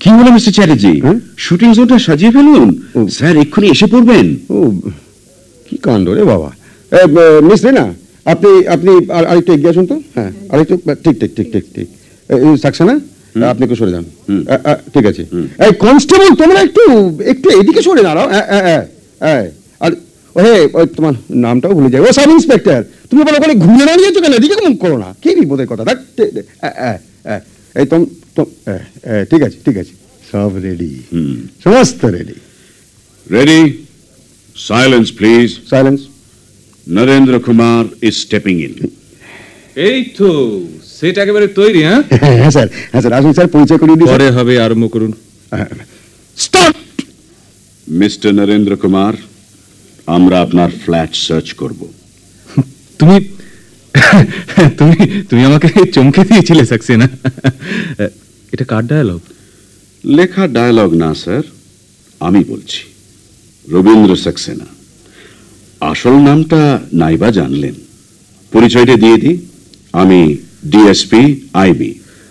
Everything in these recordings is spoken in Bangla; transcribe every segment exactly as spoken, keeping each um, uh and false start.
কি হলো মিস্টার চ্যাটার্জি? শুটিং জোনটা সাজিয়ে ফেলুন, স্যার এক্ষুনি এসে পড়বেন। ও কি কাণ্ড রে বাবা। মিস রিনা, আপনি আপনি আরেকটু এগিয়ে আসুন তো। হ্যাঁ, আরেকটু, ঠিক ঠিক ঠিক ঠিক ঠিক সাকসেনা, আপনি একটু সরে যান। ঠিক আছে। এই কনস্টেবল, তোমরা একটু একটু এদিকে সরে দাঁড়াও। আর হে, ওই তোমার নামটাও ভুলে যাই, ও সাব ইন্সপেক্টর, তুমি বলো ওখানে ঘুরে দাঁড়িয়েছো কেন? এদিকে মুখ করো না, কি বিপদের কথা। এই তোম ঠিক আছে ঠিক আছে, সব রেডি, সমস্ত ready. Ready, silence please. Silence. Narendra Kumar is stepping in. এই তো সেটা একেবারে তৈরি। হ্যাঁ হ্যাঁ স্যার, হ্যাঁ স্যার, আসুন স্যার, পরিচয় করিয়ে দিই। পরে হবে, আরম্ভ করুন। স্টার্ট। মিস্টার নরেন্দ্র কুমার, আমরা আপনার ফ্ল্যাট সার্চ করব। তুমি তুমি তুমি আমাকে চমকে দিয়েছিলে সাকসেনা। এটা কার ডায়ালগ? লেখা ডায়ালগ না স্যার, আমি বলছি, রবীন্দ্র সাক্সেনা। আসল নামটা নাইবা জানলেন, পরিচয়টা দিয়ে দিই, আমি ডিএসপি আইবি।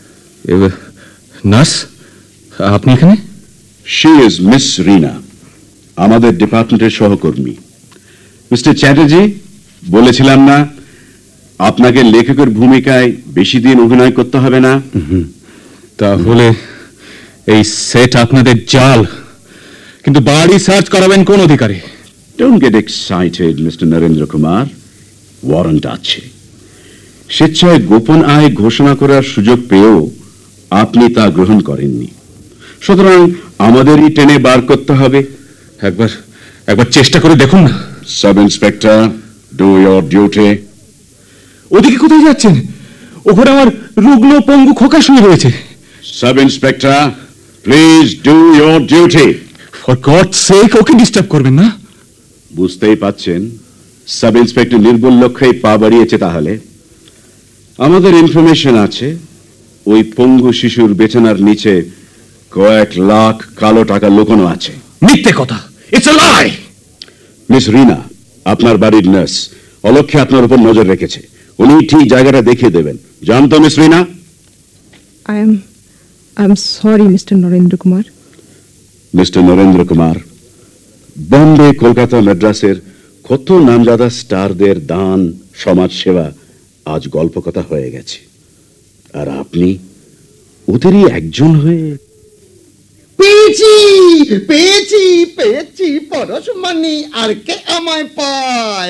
নার্স, আপনি এখানে? শি ইজ মিস রিনা, আমাদের ডিপার্টমেন্টের সহকর্মী। মিস্টার চ্যাটার্জি, বলেছিলাম না আপনাকে লেখকের ভূমিকায় বেশি দিন অভিনয় করতে হবে না? তাহলে এই সেট আপনাদের জাল, কিন্তু বাড়ি সার্চ করাবেন কোন অধিকারে? Don't get excited mister Narendra Kumar, warrant আছে। স্বেচ্ছায় গোপন আয় ঘোষণা করার সুযোগ পেয়েও আপনি তা গ্রহণ করেননি, সুতরাং আমাদেরই টেনে বার করতে হবে। একবার একবার চেষ্টা করে দেখুন না। Sub inspector, do your duty. ওদিকে কোথায় যাচ্ছেন? ওখানে আমার রুগ্ন পঙ্গু খোকা শুয়ে রয়েছে। Sub inspector, please do your duty. For gods sec, okay disturb করবেন না। বুঝতেই পাচ্ছেন সাব ইন্সপেক্টর নির্ভুল লক্ষ্যেই পা বাড়িয়েছে। তাহলে আমাদের ইনফরমেশন আছে ওই পঙ্গু শিশুর বেচানার নিচে কয়েক লাখ কালো টাকা লুকোনো আছে। মিথ্যে কথা, ইটস আ লাই। মিস রিনা, আপনার বাড়ির নার্স অলক্ষ্যে আপনার উপর নজর রেখেছে, উনি ঠিক জায়গাটা দেখিয়ে দেবেন। জানতো miss Rina? I am I am sorry mister Narendra Kumar. Mister Narendra Kumar, Bombay, Kolkata, মাদ্রাসের কত নামজাদা স্টারদের দান, সমাজ সেবা আজ গল্প কথা হয়ে গেছে, আর আপনি ওদেরই একজন হয়ে। পেয়েছি পেয়েছি পেয়েছি পরশমণি, আর কে আমায় পায়?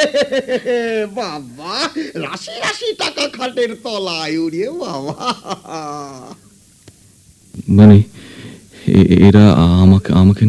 বাবা, রাশি রাশি টাকা খাটের তলায় উড়িয়ে বাবা। মানে এরা আমাকে আমাকে